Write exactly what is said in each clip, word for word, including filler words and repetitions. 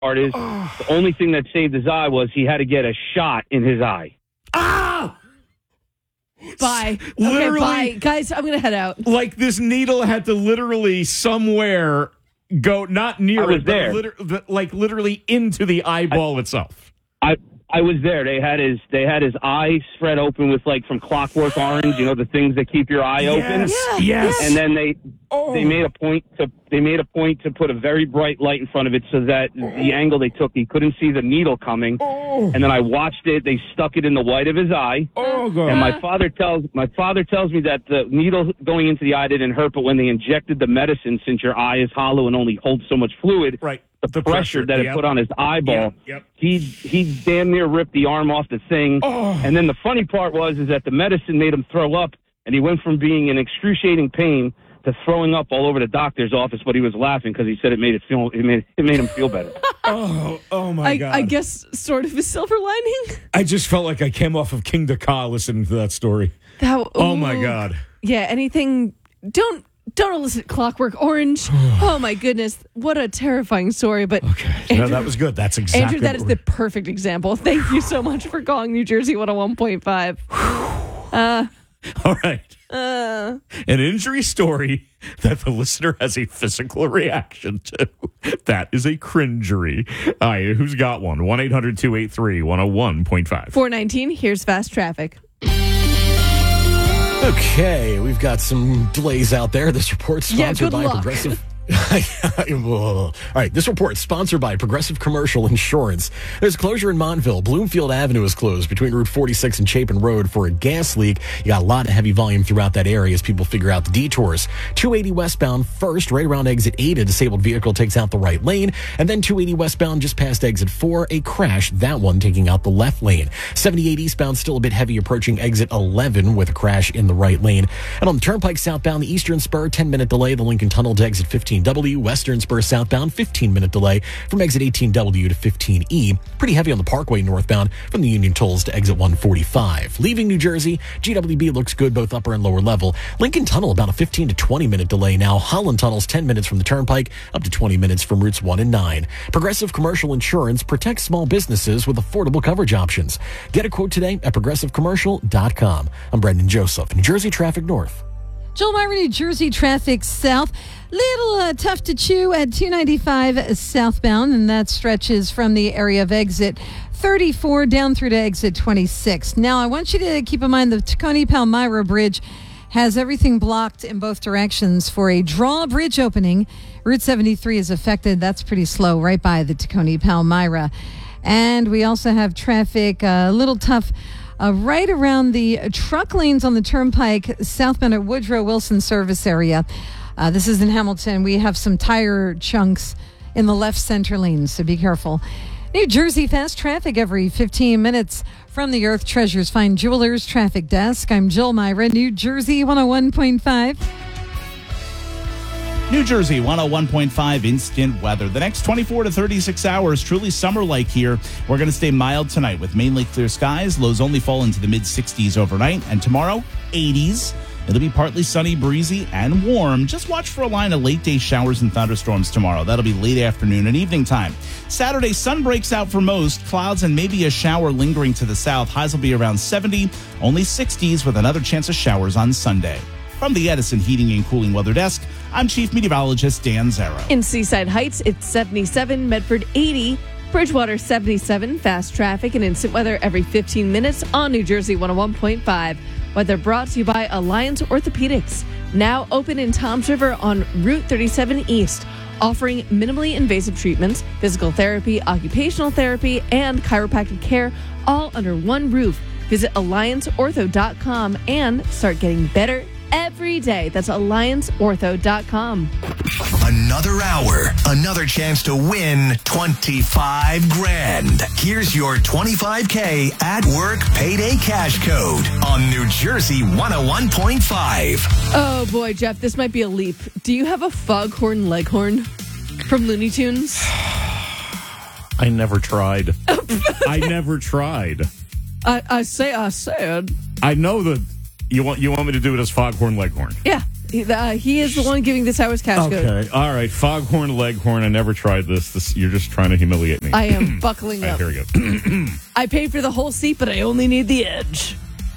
part is oh. the only thing that saved his eye was he had to get a shot in his eye. Ah! Bye. Literally, okay, bye. Guys, I'm going to head out. Like this needle had to literally somewhere go, not near I was it, there. but liter- like literally into the eyeball I, itself. I I was there. They had his they had his eye spread open with like from Clockwork Orange, you know, the things that keep your eye yes, open. Yeah, yes. And then they oh. they made a point to they made a point to put a very bright light in front of it so that oh. the angle they took, he couldn't see the needle coming. Oh. And then I watched it. They stuck it in the white of his eye. Oh, God. And my father tells my father tells me that the needle going into the eye didn't hurt, but when they injected the medicine, since your eye is hollow and only holds so much fluid, right. the, the pressure, pressure that yep. it put on his eyeball, yep. Yep. he he damn near ripped the arm off the thing. Oh. And then the funny part was is that the medicine made him throw up, and he went from being in excruciating pain to throwing up all over the doctor's office, but he was laughing because he said it made it feel it made it made him feel better. oh, oh my I, God! I guess sort of a silver lining. I just felt like I came off of King Dakar listening to that story. That, oh my God! Yeah, anything. Don't don't elicit Clockwork Orange. Oh my goodness, what a terrifying story! But okay, Andrew, no, that was good. That's exactly Andrew. That is what the perfect example. Thank you so much for calling New Jersey one oh one point five. Uh, All right. Uh, An injury story that the listener has a physical reaction to. That is a cringery. All right, who's got one? one eight hundred two eight three one oh one point five. four nineteen, here's Fast Traffic. Okay, we've got some delays out there. This report Yeah, sponsored good by luck. Progressive. All right, this report is sponsored by Progressive Commercial Insurance. There's closure in Montville. Bloomfield Avenue is closed between Route forty-six and Chapin Road for a gas leak. You got a lot of heavy volume throughout that area as people figure out the detours. two eighty westbound first, right around exit eight, a disabled vehicle takes out the right lane. And then two eighty westbound just past exit four, a crash, that one taking out the left lane. seventy-eight eastbound still a bit heavy approaching exit eleven with a crash in the right lane. And on the Turnpike southbound, the Eastern Spur, ten-minute delay. The Lincoln Tunnel to exit fifteen W. Western Spur southbound, fifteen-minute delay from exit eighteen W to fifteen E. Pretty heavy on the Parkway northbound from the Union Tolls to exit one forty-five. Leaving New Jersey, G W B looks good both upper and lower level. Lincoln Tunnel about a fifteen to twenty-minute delay now. Holland Tunnel's ten minutes from the Turnpike, up to twenty minutes from routes one and nine. Progressive Commercial Insurance protects small businesses with affordable coverage options. Get a quote today at progressive commercial dot com. I'm Brendan Joseph, New Jersey Traffic North. Joel Myra, New Jersey traffic south. Little uh, tough to chew at two ninety-five southbound, and that stretches from the area of exit thirty-four down through to exit twenty-six. Now, I want you to keep in mind the Tacony Palmyra Bridge has everything blocked in both directions for a drawbridge opening. Route seventy-three is affected. That's pretty slow right by the Tacony Palmyra. And we also have traffic uh, a little tough Uh, right around the truck lanes on the Turnpike, southbound at Woodrow Wilson service area. Uh, this is in Hamilton. We have some tire chunks in the left center lane, so be careful. New Jersey fast traffic every fifteen minutes from the Earth Treasures Fine Jewelers Traffic Desk. I'm Jill Myra, New Jersey one oh one point five. New Jersey one oh one point five instant weather. The next twenty-four to thirty-six hours, truly summer-like here. We're going to stay mild tonight with mainly clear skies. Lows only fall into the mid-sixties overnight. And tomorrow, eighties. It'll be partly sunny, breezy, and warm. Just watch for a line of late-day showers and thunderstorms tomorrow. That'll be late afternoon and evening time. Saturday, sun breaks out for most. Clouds and maybe a shower lingering to the south. Highs will be around seventy, only sixties with another chance of showers on Sunday. From the Edison Heating and Cooling Weather Desk, I'm Chief Meteorologist Dan Zarrow. In Seaside Heights, it's seventy-seven, Medford eighty, Bridgewater seventy-seven, fast traffic and instant weather every fifteen minutes on New Jersey one oh one point five. Weather brought to you by Alliance Orthopedics, now open in Toms River on Route thirty-seven East, offering minimally invasive treatments, physical therapy, occupational therapy, and chiropractic care, all under one roof. Visit alliance ortho dot com and start getting better every day. That's alliance ortho dot com. Another hour, another chance to win twenty-five grand. Here's your twenty-five K at work payday cash code on New Jersey one oh one point five. Oh boy, Jeff, this might be a leap. Do you have a foghorn leghorn from Looney Tunes? I never tried. I never tried. I, I say I said. I know that you want you want me to do it as Foghorn Leghorn. Yeah. He, uh, he is the one giving this hour's cash code. Okay. All right. Foghorn Leghorn. I never tried this. This you're just trying to humiliate me. I am buckling All up. right, here we go. I paid for the whole seat, but I only need the edge.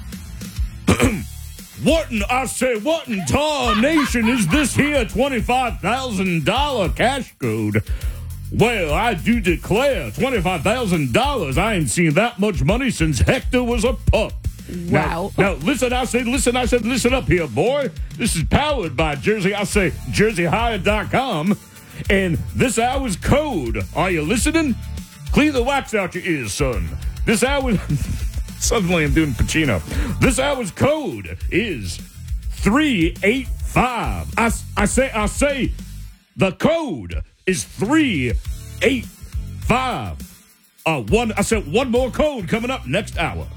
What in, I say, what in tarnation is this here twenty-five thousand dollars cash code? Well, I do declare, twenty-five thousand dollars. I ain't seen that much money since Hector was a pup. Wow. Now, now, listen, I said, listen, I said, listen up here, boy. This is powered by Jersey, I say, jersey hire dot com. And this hour's code, are you listening? Clean the wax out your ears, son. This hour's... Suddenly I'm doing Pacino. This hour's code is three eight five. I, I say, I say, the code is three eight five. Uh, one, I said one more code coming up next hour.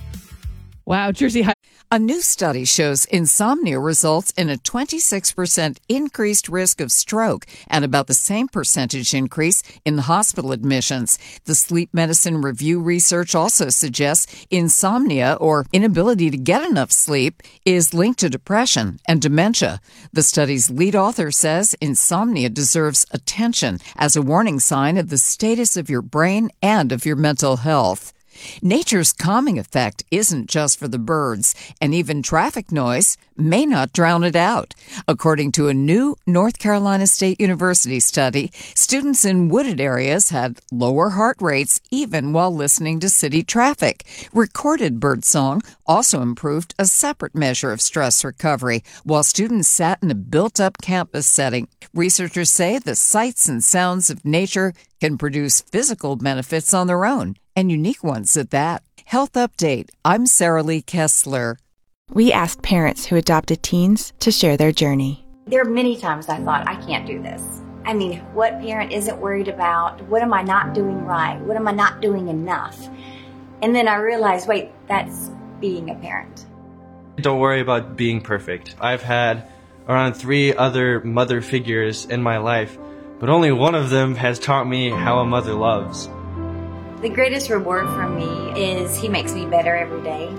Wow, Jersey High. A new study shows insomnia results in a twenty-six percent increased risk of stroke and about the same percentage increase in hospital admissions. The Sleep Medicine Review research also suggests insomnia, or inability to get enough sleep, is linked to depression and dementia. The study's lead author says insomnia deserves attention as a warning sign of the status of your brain and of your mental health. Nature's calming effect isn't just for the birds, and even traffic noise may not drown it out. According to a new North Carolina State University study, students in wooded areas had lower heart rates even while listening to city traffic. Recorded birdsong also improved a separate measure of stress recovery while students sat in a built-up campus setting. Researchers say the sights and sounds of nature can produce physical benefits on their own, and unique ones at that. Health Update. I'm Sarah Lee Kessler. We asked parents who adopted teens to share their journey. There are many times I thought, I can't do this. I mean, what parent isn't worried about? What am I not doing right? What am I not doing enough? And then I realized, wait, that's being a parent. Don't worry about being perfect. I've had around three other mother figures in my life, but only one of them has taught me how a mother loves. The greatest reward for me is he makes me better every day.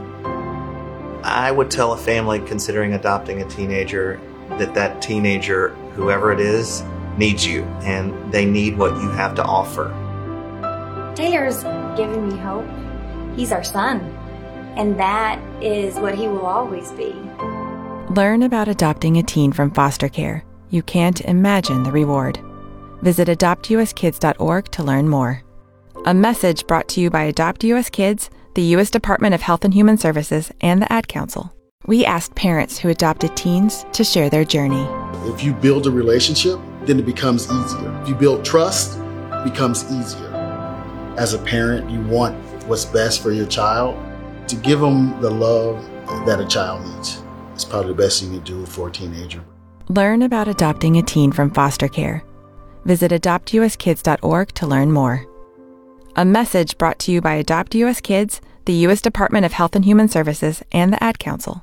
I would tell a family considering adopting a teenager that that teenager, whoever it is, needs you, and they need what you have to offer. Taylor's given me hope. He's our son, and that is what he will always be. Learn about adopting a teen from foster care. You can't imagine the reward. Visit adopt u s kids dot org to learn more. A message brought to you by Adopt U S Kids, the U S Department of Health and Human Services, and the Ad Council. We asked parents who adopted teens to share their journey. If you build a relationship, then it becomes easier. If you build trust, it becomes easier. As a parent, you want what's best for your child. To give them the love that a child needs is probably the best thing you do for a teenager. Learn about adopting a teen from foster care. Visit adopt u s kids dot org to learn more. A message brought to you by Adopt U S Kids, the U S Department of Health and Human Services, and the Ad Council.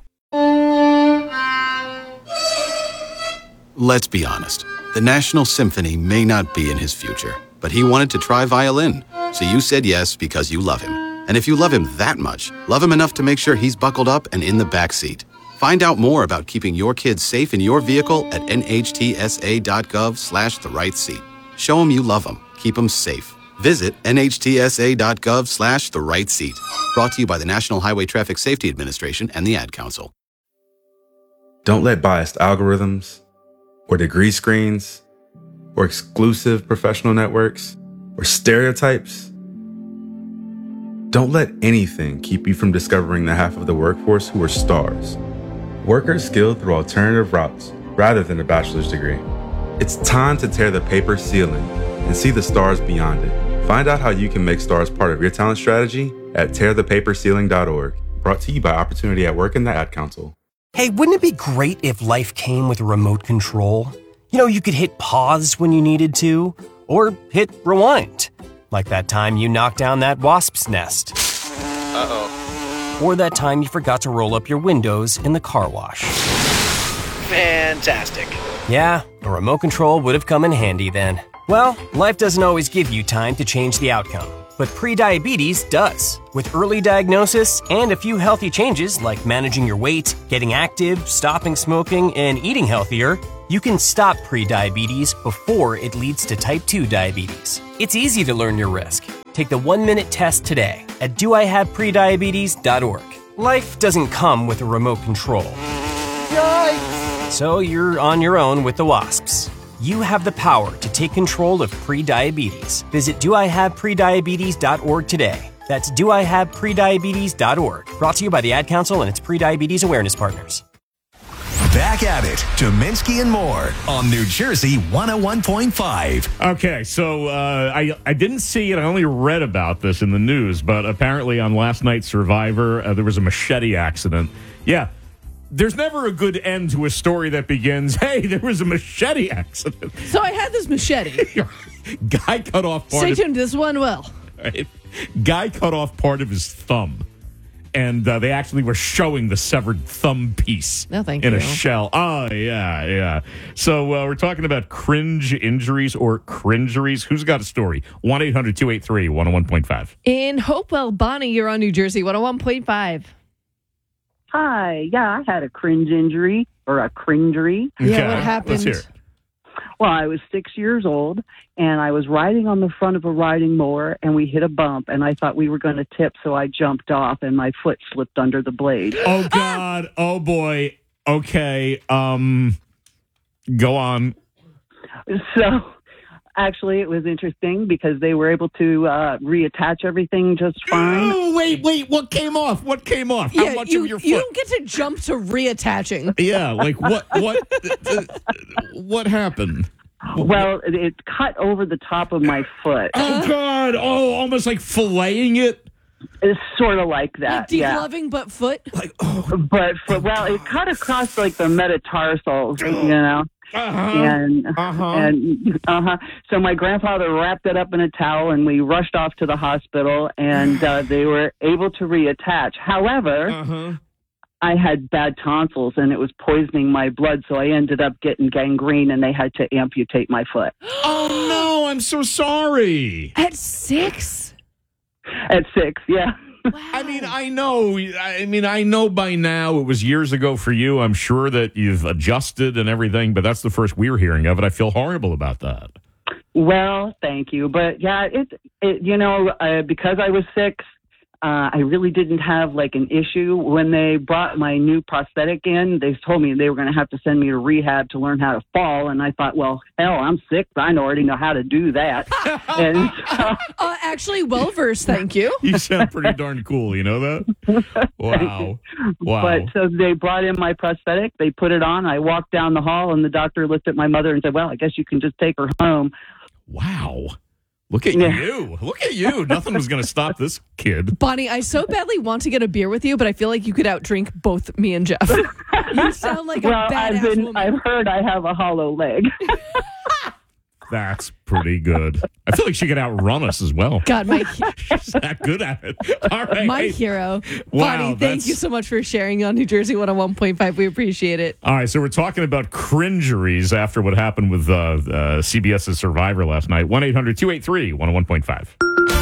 Let's be honest. The National Symphony may not be in his future, but he wanted to try violin, so you said yes because you love him. And if you love him that much, love him enough to make sure he's buckled up and in the back seat. Find out more about keeping your kids safe in your vehicle at n h t s a dot gov slash the right seat. Show them you love them. Keep them safe. Visit n h t s a dot gov slash the right seat. Brought to you by the National Highway Traffic Safety Administration and the Ad Council. Don't let biased algorithms or degree screens or exclusive professional networks or stereotypes, don't let anything keep you from discovering the half of the workforce who are stars. Workers skilled through alternative routes rather than a bachelor's degree. It's time to tear the paper ceiling and see the stars beyond it. Find out how you can make stars part of your talent strategy at tear the paper ceiling dot org. Brought to you by Opportunity at Work and the Ad Council. Hey, wouldn't it be great if life came with a remote control? You know, you could hit pause when you needed to, or hit rewind. Like that time you knocked down that wasp's nest. Uh-oh. Or that time you forgot to roll up your windows in the car wash. Fantastic. Yeah, a remote control would have come in handy then. Well, life doesn't always give you time to change the outcome. but prediabetes does. With early diagnosis and a few healthy changes like managing your weight, getting active, stopping smoking, and eating healthier, you can stop prediabetes before it leads to type two diabetes. It's easy to learn your risk. Take the one-minute test today at do I have prediabetes dot org. Life doesn't come with a remote control. Yikes! So you're on your own with the WASPs. You have the power to take control of prediabetes. Visit do I have prediabetes dot org today. That's do I have prediabetes dot org. Brought to you by the Ad Council and its Prediabetes Awareness Partners. Back at it, Dominski and more on New Jersey one oh one point five. Okay, so uh, I I didn't see it. I only read about this in the news, but apparently on last night's Survivor, uh, there was a machete accident. Yeah, there's never a good end to a story that begins, hey, there was a machete accident. So I had this machete. Guy cut off part Stay of... tuned, this one will. Right? Guy cut off part of his thumb. And uh, they actually were showing the severed thumb piece no, thank in you. a shell. Oh, yeah, yeah. So uh, we're talking about cringe injuries or cringeries. Who's got a story? one eight hundred two eight three one oh one point five. In Hopewell, Bonnie, you're on New Jersey one oh one point five. Hi. Yeah, I had a cringe injury or a cringery. Yeah, okay. What happened? Let's hear it. Well, I was six years old, and I was riding on the front of a riding mower, and we hit a bump, and I thought we were going to tip, so I jumped off, and my foot slipped under the blade. Oh, God. Oh, boy. Okay. Um, go on. So, actually, it was interesting because they were able to uh, reattach everything just fine. Oh, wait, wait. What came off? What came off? How yeah, much you, of your foot? You don't get to jump to reattaching. Yeah, like what? What? uh, what happened? Well, it, it cut over the top of my foot. Oh, God. Oh, almost like filleting it? It's sort of like that, like yeah. Degloving, but foot? Like, oh. But, for, well, it cut across, like, the metatarsals, you know? Uh-huh. And, uh-huh. and, uh-huh. So my grandfather wrapped it up in a towel, and we rushed off to the hospital, and uh, they were able to reattach. However... Uh-huh. I had bad tonsils, and it was poisoning my blood, so I ended up getting gangrene, and they had to amputate my foot. Oh, no, I'm so sorry. At six? At six, yeah. Wow. I mean, I know. I mean, I know by now it was years ago for you. I'm sure that you've adjusted and everything, but that's the first we're hearing of it. I feel horrible about that. Well, thank you. But, yeah, it, it you know, uh, because I was six, Uh, I really didn't have like an issue. When they brought my new prosthetic in, they told me they were going to have to send me to rehab to learn how to fall. And I thought, well, hell, I'm sick. I already know how to do that. and so, uh, actually, well versed, thank you. You sound pretty darn cool. You know that? Wow. Wow. But so they brought in my prosthetic. They put it on. I walked down the hall, and the doctor looked at my mother and said, well, I guess you can just take her home. Wow. Look at Yeah. you. Look at you. Nothing was going to stop this kid. Bonnie, I so badly want to get a beer with you, but I feel like you could outdrink both me and Jeff. You sound like a well, badass I've been, woman. I've heard I have a hollow leg. That's pretty good. I feel like she could outrun us as well. God, my She's that good at it. All right. my Hey, hero. Wow, Bonnie, thank that's- you so much for sharing on New Jersey one oh one point five. We appreciate it. All right, so we're talking about cringeries after what happened with uh, uh, CBS's Survivor last night. one eight hundred two eight three one oh one point five.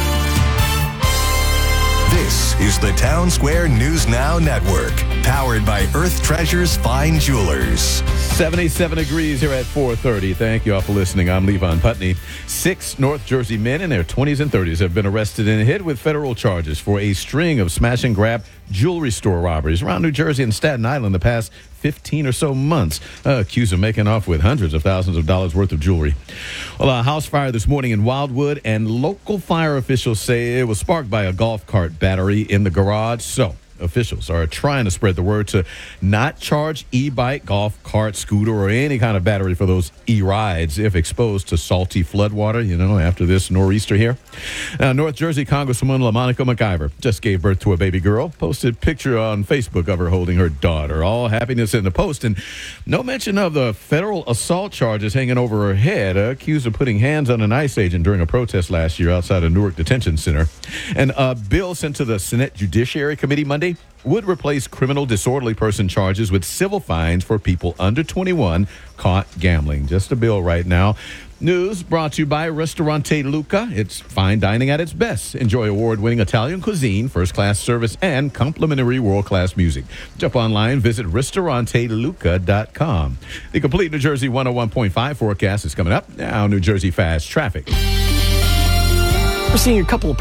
This is the Town Square News Now Network, powered by Earth Treasures Fine Jewelers. seventy-seven degrees here at four thirty. Thank you all for listening. I'm Levon Putney. Six North Jersey men in their twenties and thirties have been arrested and hit with federal charges for a string of smash and grab jewelry store robberies around New Jersey and Staten Island the past fifteen or so months, uh, accused of making off with hundreds of thousands of dollars worth of jewelry. Well, a house fire this morning in Wildwood, and local fire officials say it was sparked by a golf cart battery in the garage. So officials are trying to spread the word to not charge e-bike, golf cart, scooter, or any kind of battery for those e-rides if exposed to salty floodwater, you know, after this nor'easter here. Now, North Jersey Congresswoman LaMonica McIver just gave birth to a baby girl, posted a picture on Facebook of her holding her daughter. All happiness in the post, and no mention of the federal assault charges hanging over her head, uh, accused of putting hands on an ICE agent during a protest last year outside a Newark Detention Center. And a bill sent to the Senate Judiciary Committee Monday Monday would replace criminal disorderly person charges with civil fines for people under twenty-one caught gambling. Just a bill right now. News brought to you by Ristorante Luca. It's fine dining at its best. Enjoy award-winning Italian cuisine, first-class service, and complimentary world-class music. Jump online, visit ristorante luca dot com. The complete New Jersey one oh one point five forecast is coming up. Now, New Jersey Fast Traffic. We're seeing a couple of